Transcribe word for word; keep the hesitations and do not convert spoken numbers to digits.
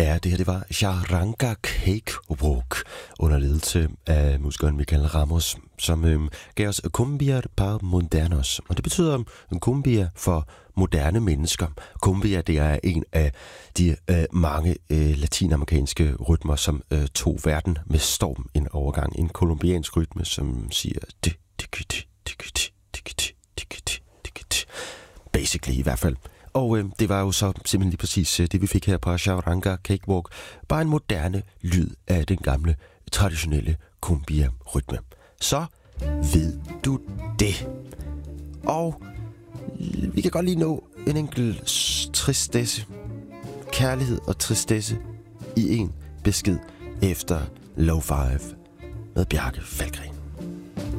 Ja, det her det var Charanga Cakewalk under ledelse af musikeren Michael Ramos, som øhm, gav os Cumbia para Modernos. Og det betyder cumbia for moderne mennesker. Cumbia, det er en af de øh, mange øh, latinamerikanske rytmer, som øh, tog verden med storm en overgang. En kolumbiansk rytme, som siger basically i hvert fald. Og øh, det var jo så simpelthen lige præcis øh, det, vi fik her på Charanga Cakewalk. Bare en moderne lyd af den gamle, traditionelle cumbia-rytme. Så ved du det. Og vi kan godt lige nå en enkelt tristesse. Kærlighed og tristesse i en besked efter Low Five med Bjarke Falkgren.